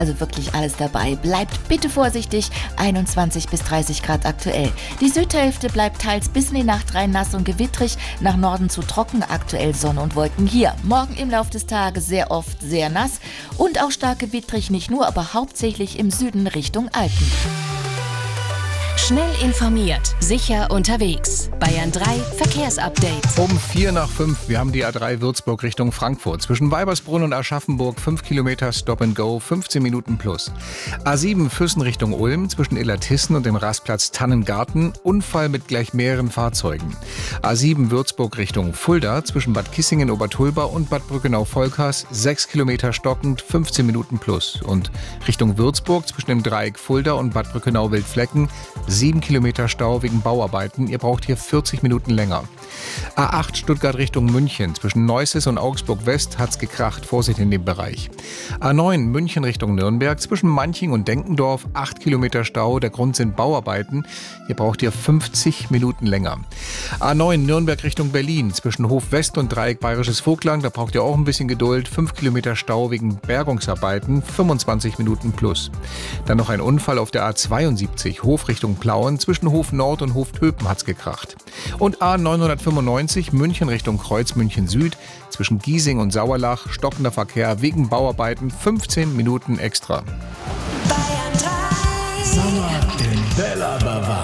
Also wirklich alles dabei. Bleibt bitte vorsichtig, 21 bis 30 Grad aktuell. Die Südhälfte bleibt teils bis in die Nacht rein nass und gewittrig, nach Norden zu trocken, aktuell Sonne und Wolken hier. Morgen im Laufe des Tages sehr oft sehr nass und auch stark gewittrig, nicht nur, aber hauptsächlich im Süden Richtung Alpen. Schnell informiert, sicher unterwegs. Bayern 3 Verkehrsupdate. Um 4:05, wir haben die A3 Würzburg Richtung Frankfurt. Zwischen Weibersbrunn und Aschaffenburg 5 Kilometer Stop and Go, 15 Minuten plus. A7 Füssen Richtung Ulm, zwischen Illertissen und dem Rastplatz Tannengarten. Unfall mit gleich mehreren Fahrzeugen. A7 Würzburg Richtung Fulda, zwischen Bad Kissingen, Obertulba und Bad Brückenau-Volkers. 6 Kilometer stockend, 15 Minuten plus. Und Richtung Würzburg, zwischen dem Dreieck Fulda und Bad Brückenau-Wildflecken. 7 Kilometer Stau wegen Bauarbeiten. Ihr braucht hier 40 Minuten länger. A8 Stuttgart Richtung München. Zwischen Neuss und Augsburg West hat's gekracht. Vorsicht in dem Bereich. A9 München Richtung Nürnberg. Zwischen Manching und Denkendorf 8 Kilometer Stau. Der Grund sind Bauarbeiten. Hier braucht ihr 50 Minuten länger. A9 Nürnberg Richtung Berlin. Zwischen Hof West und Dreieck Bayerisches Vogtland. Da braucht ihr auch ein bisschen Geduld. 5 Kilometer Stau wegen Bergungsarbeiten. 25 Minuten plus. Dann noch ein Unfall auf der A72 Hof Richtung Plauen. Zwischen Hof Nord und Hof Töpen hat's gekracht. Und A995 München Richtung Kreuz München Süd. Zwischen Giesing und Sauerlach stockender Verkehr wegen Bauarbeiten. 15 Minuten extra. Bayern 3. Sommer in Bella Bavaria.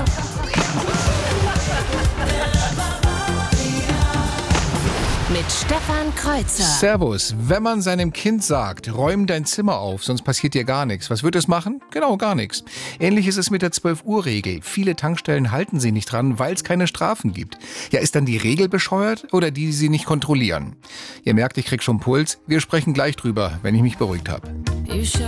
Mit Stefan Kreuzer. Servus. Wenn man seinem Kind sagt, räum dein Zimmer auf, sonst passiert dir gar nichts, was wird es machen? Genau, gar nichts. Ähnlich ist es mit der 12-Uhr-Regel. Viele Tankstellen halten sie nicht dran, weil es keine Strafen gibt. Ja, ist dann die Regel bescheuert oder die sie nicht kontrollieren? Ihr merkt, ich krieg schon Puls. Wir sprechen gleich drüber, wenn ich mich beruhigt habe.